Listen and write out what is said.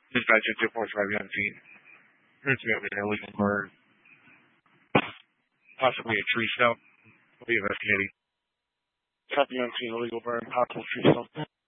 Dispatch at 245 on scene. Appears to be an illegal burn. Possibly a tree stump. We'll be investigating. Copy on scene, illegal burn, possible tree stump.